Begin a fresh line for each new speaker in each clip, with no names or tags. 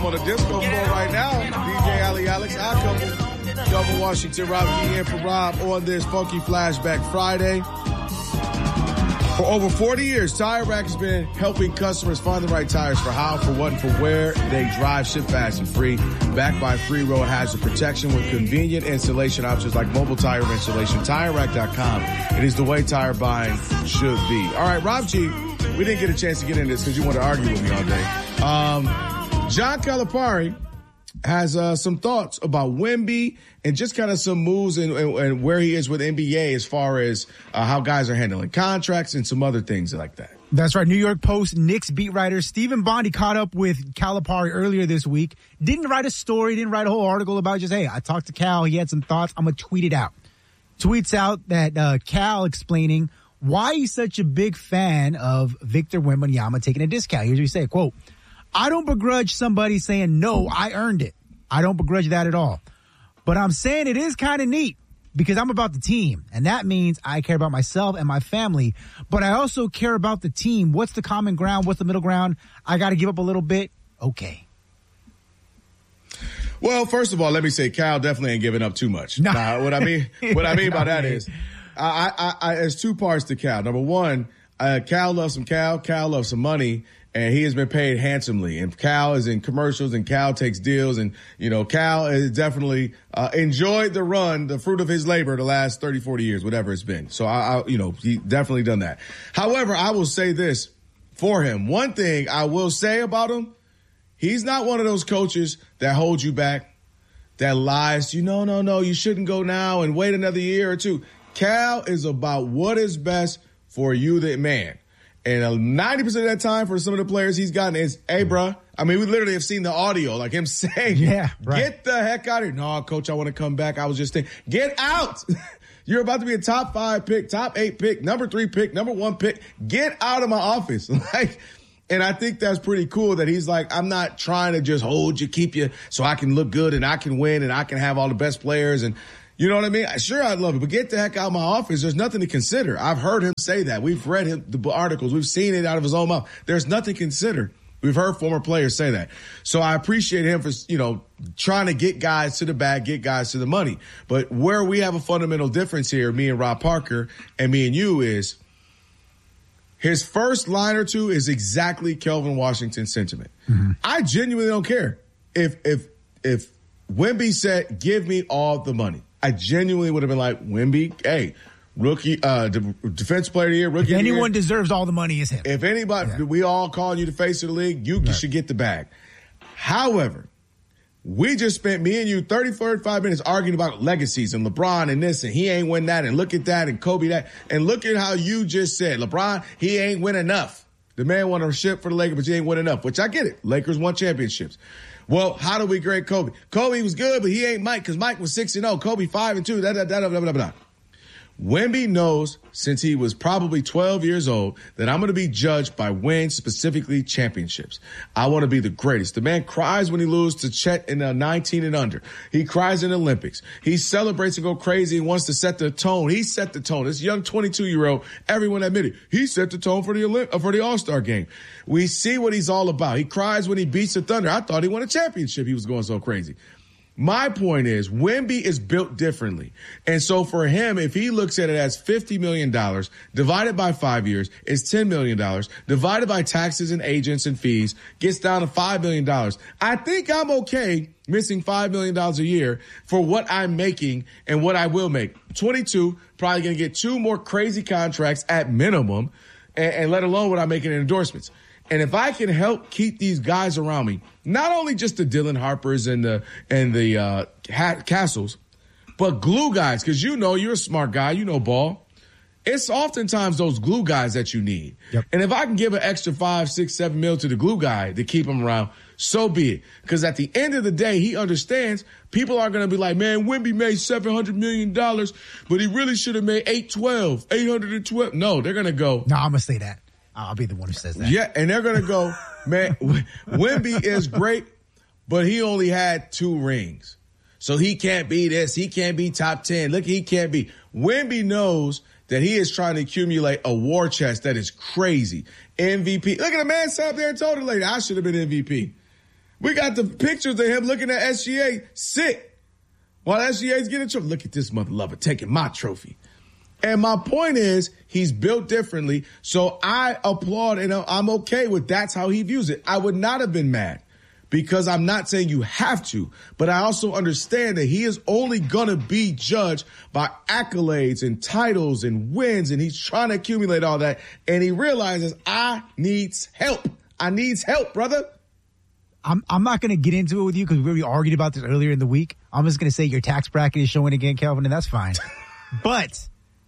on the disco floor right now. DJ Ali Alex, I come with Kelvin Washington, Rob G in for Rob on this Funky Flashback Friday. For over 40 years, Tire Rack has been helping customers find the right tires for how, for what, and for where they drive. Ship fast and free. Backed by free road hazard protection with convenient installation options like mobile tire installation. TireRack.com. It is the way tire buying should be. All right, Rob G, we didn't get a chance to get into this because you want to argue with me all day. John Calipari has some thoughts about Wemby and just kind of some moves and where he is with NBA as far as how guys are handling contracts and some other things like that.
That's right. New York Post Knicks beat writer Stephen Bondy caught up with Calipari earlier this week. Didn't write a story, didn't write a whole article about just, hey, I talked to Cal. He had some thoughts. I'm going to tweet it out. Tweets out that Cal explaining why he's such a big fan of Victor Wembanyama taking a discount. Here's what he said, quote, I don't begrudge somebody saying, no, I earned it. I don't begrudge that at all. But I'm saying it is kind of neat because I'm about the team. And that means I care about myself and my family. But I also care about the team. What's the common ground? What's the middle ground? I got to give up a little bit. Okay.
Well, first of all, let me say Cal definitely ain't giving up too much.
No.
What I mean by that is there's two parts to Cal. Number one, Cal loves some Cal. Cal loves some money. And he has been paid handsomely. And Cal is in commercials and Cal takes deals. And, Cal has definitely enjoyed the run, the fruit of his labor the last 30, 40 years, whatever it's been. So, he definitely done that. However, I will say this for him. One thing I will say about him, he's not one of those coaches that hold you back, that lies. No, you shouldn't go now and wait another year or two. Cal is about what is best for you, the man. And 90% of that time for some of the players he's gotten is, hey, bro. I mean, we literally have seen the audio, like him saying,
yeah, right.
Get the heck out of here. No, coach, I want to come back. I was just thinking, get out. You're about to be a top 5 pick, top 8 pick, number 3 pick, number 1 pick. Get out of my office. And I think that's pretty cool that he's like, I'm not trying to just hold you, keep you so I can look good and I can win and I can have all the best players and you know what I mean? Sure, I'd love it, but get the heck out of my office. There's nothing to consider. I've heard him say that. We've read the articles. We've seen it out of his own mouth. There's nothing to consider. We've heard former players say that. So I appreciate him for, trying to get guys to the bag, get guys to the money. But where we have a fundamental difference here, me and Rob Parker and me and you, is his first line or two is exactly Kelvin Washington's sentiment. Mm-hmm. I genuinely don't care. If Wemby said, give me all the money, I genuinely would have been like, Wemby, hey, rookie, defense player of the year, rookie of the year.
If anyone deserves all the money, is him.
If anybody, we all calling you the face of the league, you should get the bag. However, we just spent, me and you, 30, 45 minutes arguing about legacies and LeBron and this and he ain't win that and look at that and Kobe that. And look at how you just said, LeBron, he ain't win enough. The man won a ship for the Lakers, but he ain't win enough, which I get it. Lakers won championships. Well, how do we grade Kobe? Kobe was good, but he ain't Mike because Mike was 6-0. Kobe 5-2. Blah, blah, blah, blah. Wemby knows since he was probably 12 years old that I'm going to be judged by wins, specifically championships. I want to be the greatest. The man cries when he loses to Chet in 19 and under. He cries in the Olympics. He celebrates and go crazy and wants to set the tone. He set the tone. This young 22-year-old, everyone admitted, he set the tone for the All-Star game. We see what he's all about. He cries when he beats the Thunder. I thought he won a championship. He was going so crazy. My point is, Wemby is built differently. And so for him, if he looks at it as $50 million divided by 5 years is $10 million divided by taxes and agents and fees gets down to $5 million. I think I'm okay missing $5 million a year for what I'm making and what I will make. 22, probably going to get 2 more crazy contracts at minimum and let alone what I'm making in endorsements. And if I can help keep these guys around me, not only just the Dylan Harpers and the Castles, but glue guys, because you're a smart guy, ball. It's oftentimes those glue guys that you need. Yep. And if I can give an extra 5, 6, 7 mil to the glue guy to keep him around, so be it. Because at the end of the day, he understands people are going to be like, man, Wemby made $700 million, but he really should have made 812. No, they're going to go.
No, I'm going to say that. I'll be the one who says that.
Yeah, and they're going to go, man, Wemby is great, but he only had 2 rings. So he can't be this. He can't be top 10. Look, he can't be. Wemby knows that he is trying to accumulate a war chest that is crazy. MVP. Look at the man sat up there and told the lady, I should have been MVP. We got the pictures of him looking at SGA sick while SGA's getting a trophy. Look at this mother lover taking my trophy. And my point is, he's built differently. So I applaud and I'm okay with that's how he views it. I would not have been mad because I'm not saying you have to, but I also understand that he is only going to be judged by accolades and titles and wins. And he's trying to accumulate all that. And he realizes I needs help. I needs help, brother.
I'm not going to get into it with you because we already argued about this earlier in the week. I'm just going to say your tax bracket is showing again, Kelvin, and that's fine. But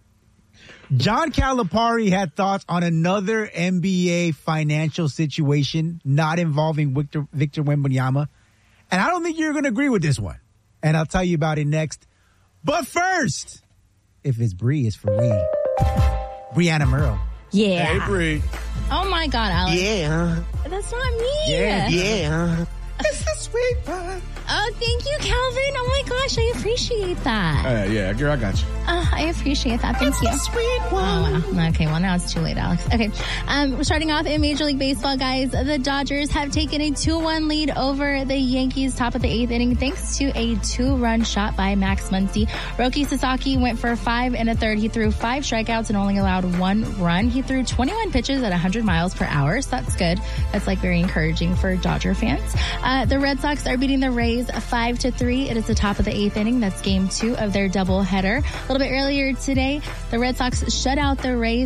John Calipari had thoughts on another NBA financial situation not involving Victor Wembanyama. And I don't think you're going to agree with this one. And I'll tell you about it next. But first, if it's Bree, it's for me. Brianna Merle.
Yeah.
Hey, Bree.
Oh, my God, Alex.
Yeah.
That's not me.
Yeah.
It's the sweet one.
Oh, thank you, Calvin. Oh, my gosh, I appreciate that.
Yeah, girl, I got you.
I appreciate that. Thank you.
Sweet one.
Oh, wow. Okay, well, now it's too late, Alex. Okay, we're starting off in Major League Baseball, guys. The Dodgers have taken a 2-1 lead over the Yankees top of the 8th inning thanks to a 2-run shot by Max Muncy. Roki Sasaki went for 5 1/3. He threw 5 strikeouts and only allowed 1 run. He threw 21 pitches at 100 miles per hour, so that's good. That's very encouraging for Dodger fans. The Red Sox are beating the Rays 5-3. It is the top of the 8th inning. That's game 2 of their doubleheader. A little bit earlier today, the Red Sox shut out the Rays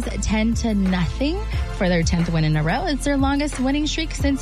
10-0 for their 10th win in a row. It's their longest winning streak since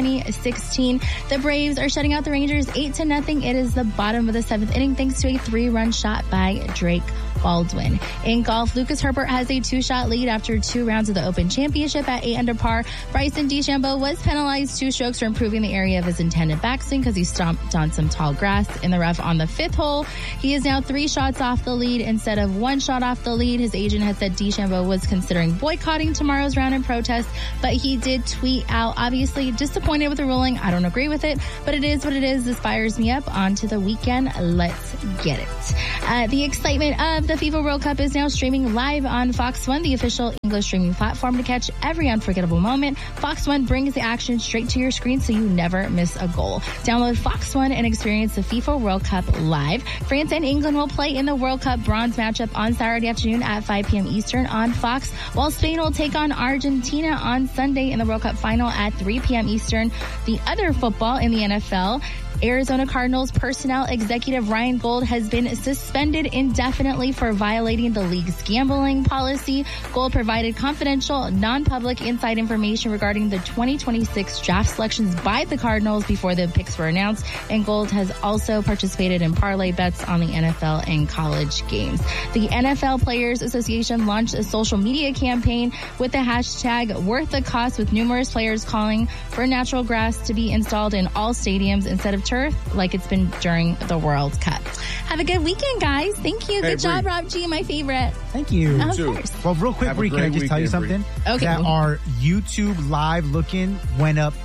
2016. The Braves are shutting out the Rangers 8-0. It is the bottom of the 7th inning thanks to a 3-run shot by Drake Baldwin. In golf, Lucas Herbert has a 2-shot lead after 2 rounds of the Open Championship at 8 under par. Bryson DeChambeau was penalized 2 strokes for improving the area of his intended backswing because he stomped on some tall grass in the rough on the 5th hole. He is now 3 shots off the lead instead of 1 shot off the lead. His agent had said DeChambeau was considering boycotting tomorrow's round in protest, but he did tweet out, obviously disappointed with the ruling. I don't agree with it, but it is what it is. This fires me up. On to the weekend. Let's get it. The excitement of the FIFA World Cup is now streaming live on Fox One, the official English streaming platform to catch every unforgettable moment. Fox One brings the action straight to your screen so you never miss a goal. Download Fox One and experience the FIFA World Cup live. France and England will play in the World Cup bronze matchup on Saturday afternoon at 5 p.m. Eastern on Fox, while Spain will take on Argentina on Sunday in the World Cup final at 3 p.m. Eastern. The other football in the NFL, Arizona Cardinals personnel executive Ryan Gold has been suspended indefinitely for violating the league's gambling policy. Gold provided confidential, non-public inside information regarding the 2026 draft selections by the Cardinals before the picks were announced, and Gold has also participated in parlay bets on the NFL and college games. The NFL Players Association launched a social media campaign with the hashtag Worth the Cost, with numerous players calling for natural grass to be installed in all stadiums instead of turf like it's been during the World Cup. Have a good weekend, guys. Thank you. Good job, Rob G, my favorite.
Thank you.
Of course.
Well, real quick, Bree, can I just tell you something?
Okay.
That our YouTube live look-in went up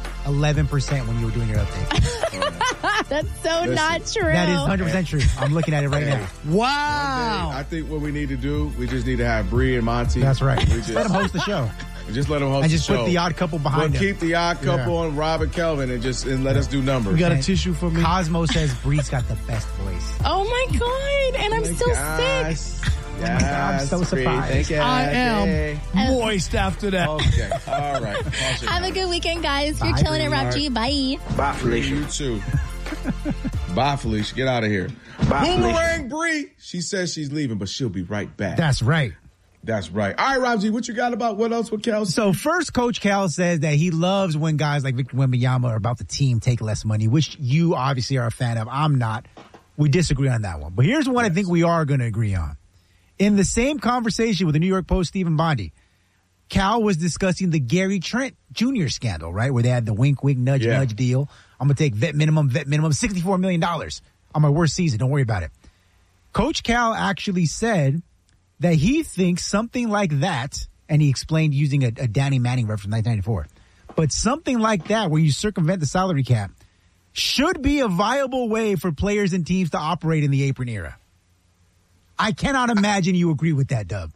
11% when you were doing your update.
That's so not true.
That is 100% true. I'm looking at it right now.
Wow.
I think what we need to do, we just need to have Bree and Monty.
That's right.
We just
Let them host the show.
Just let them host
And just
the show.
put the odd couple behind
We'll
them.
keep the odd couple on Rob and Kelvin and let us do numbers.
You got a tissue for me?
Cosmo says Bree's got the best voice.
Oh my God. And I'm still sick.
I'm so surprised.
I am moist after that.
Okay. All right.
Have a good weekend, guys. You're
Bye,
killing it,
Bree.
Rob G. Bye.
Bye,
Felicia.
Felicia.
You too. Bye, Felicia. Get out of here.
Bye, Felicia.
Boomerang Bree. She says she's leaving, but she'll be right back.
That's right.
That's right. All right, Rob G, what you got about what else with Cal?
So first, Coach Cal says that he loves when guys like Victor Wembanyama are about the team take less money, which you obviously are a fan of. I'm not. We disagree on that one. But here's one I think we are going to agree on. In the same conversation with the New York Post, Stephen Bondi, Cal was discussing the Gary Trent Jr. scandal, right? Where they had the wink, wink, nudge, nudge deal. I'm going to take vet minimum, $64 million on my worst season. Don't worry about it. Coach Cal actually said that he thinks something like that, and he explained using a Danny Manning reference from 1994, but something like that where you circumvent the salary cap should be a viable way for players and teams to operate in the apron era. I cannot imagine you agree with that, Dub.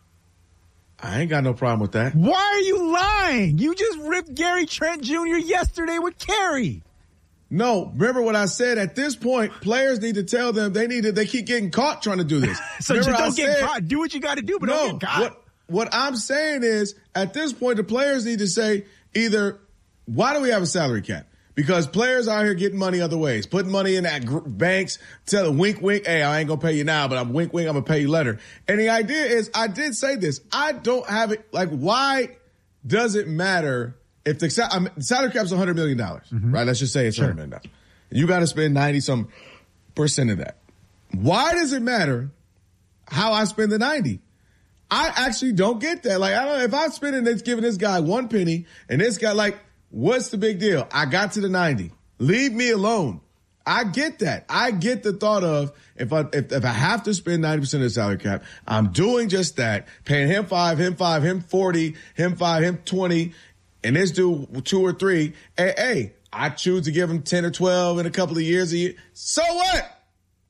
I ain't got no problem with that.
Why are you lying? You just ripped Gary Trent Jr. yesterday with Kerry.
No, remember what I said. At this point, players need to tell them they keep getting caught trying to do this.
So
remember
just don't get caught. Do what you got to do, but don't get caught.
What I'm saying is, at this point, the players need to say either, why do we have a salary cap? Because players out here getting money other ways, putting money in that banks, telling wink, wink, hey, I ain't going to pay you now, but I'm wink, wink, I'm going to pay you later. And the idea is, I did say this, I don't have it, like, why does it matter if the salary cap's $100 million, right? Let's just say it's $100 million. You got to spend 90-some% of that. Why does it matter how I spend the 90? I actually don't get that. Like, I don't know if I'm spending this, giving this guy one penny, and this guy, like, what's the big deal? I got to the 90. Leave me alone. I get that. I get the thought of if I have to spend 90% of the salary cap, I'm doing just that, paying him 5, him 5, him 40, him 5, him 20, and this dude 2 or 3. Hey, I choose to give him 10 or 12 in a couple of years a year. So what?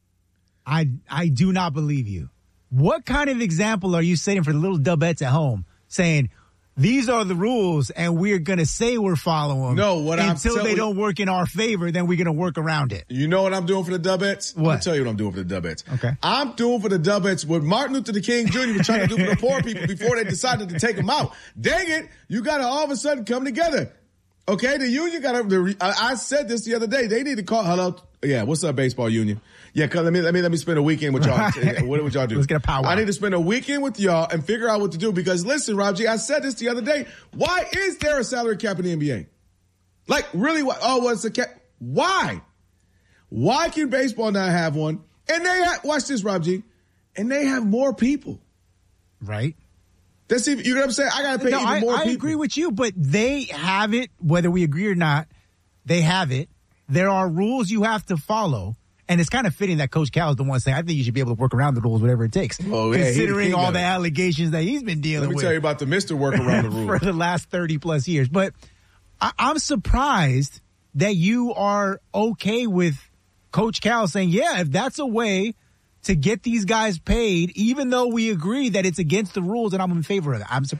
I do not believe you. What kind of example are you setting for the little dubettes at home, saying these are the rules and we're going to say we're following them?
No,
until they don't work in our favor, then we're going to work around it.
You know what I'm doing for the dubettes?
What?
I'll tell you what I'm doing for the dubettes.
Okay.
I'm doing for the dubettes what Martin Luther King Jr. was trying to do for the poor people before they decided to take them out. Dang it, you got to all of a sudden come together. Okay, the union got to. I said this the other day. They need to call. Hello, yeah. What's up, baseball union? Yeah, let me spend a weekend with y'all. What would y'all do?
Let's get a powwow.
I need to spend a weekend with y'all and figure out what to do. Because listen, Rob G, I said this the other day. Why is there a salary cap in the NBA? Like, really? What's the cap? Why? Why can baseball not have one? And watch this, Rob G. And they have more people,
right?
You know what I'm saying? I got to pay even more people.
I agree with you, but they have it, whether we agree or not, they have it. There are rules you have to follow, and it's kind of fitting that Coach Cal is the one saying, I think you should be able to work around the rules, whatever it takes, considering all the allegations that he's been dealing with.
Let me tell you about the Mr. Work Around the Rules.
For the last 30-plus years. But I'm surprised that you are okay with Coach Cal saying, yeah, if that's a way to get these guys paid, even though we agree that it's against the rules and I'm in favor of that.